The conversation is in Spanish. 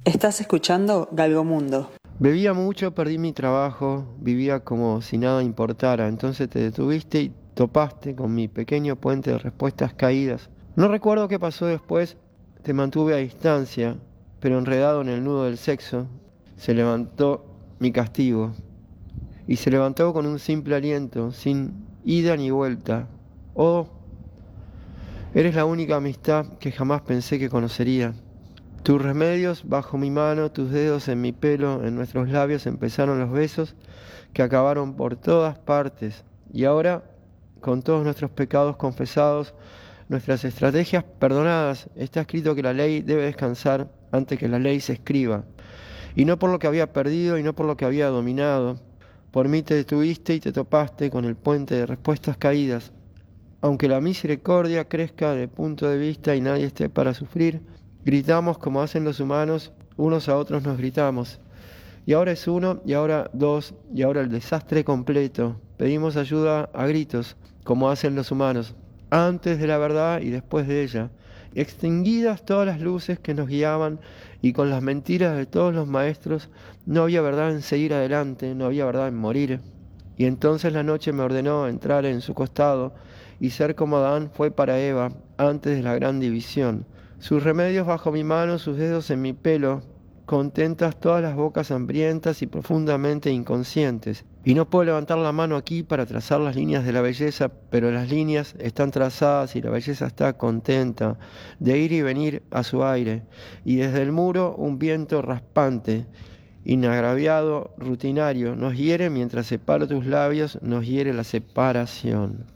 Estás escuchando Galgomundo. Bebía mucho, perdí mi trabajo, vivía como si nada importara. Entonces te detuviste y topaste con mi pequeño puente de respuestas caídas. No recuerdo qué pasó después, te mantuve a distancia, pero enredado en el nudo del sexo, se levantó mi castigo. Y se levantó con un simple aliento, sin ida ni vuelta. Oh, eres la única amistad que jamás pensé que conocería. Tus remedios bajo mi mano, tus dedos en mi pelo, en nuestros labios empezaron los besos que acabaron por todas partes. Y ahora, con todos nuestros pecados confesados, nuestras estrategias perdonadas, está escrito que la ley debe descansar antes que la ley se escriba. Y no por lo que había perdido y no por lo que había dominado. Por mí te detuviste y te topaste con el puente de respuestas caídas. Aunque la misericordia crezca de punto de vista y nadie esté para sufrir, gritamos como hacen los humanos, unos a otros nos gritamos. Y ahora es uno, y ahora dos, y ahora el desastre completo. Pedimos ayuda a gritos, como hacen los humanos, antes de la verdad y después de ella. Extinguidas todas las luces que nos guiaban y con las mentiras de todos los maestros, no había verdad en seguir adelante, no había verdad en morir. Y entonces la noche me ordenó entrar en su costado, y ser como Adán fue para Eva antes de la gran división. Sus remedios bajo mi mano, sus dedos en mi pelo, contentas todas las bocas hambrientas y profundamente inconscientes. Y no puedo levantar la mano aquí para trazar las líneas de la belleza, pero las líneas están trazadas y la belleza está contenta de ir y venir a su aire. Y desde el muro un viento raspante, inagraviado, rutinario, nos hiere mientras separo tus labios, nos hiere la separación.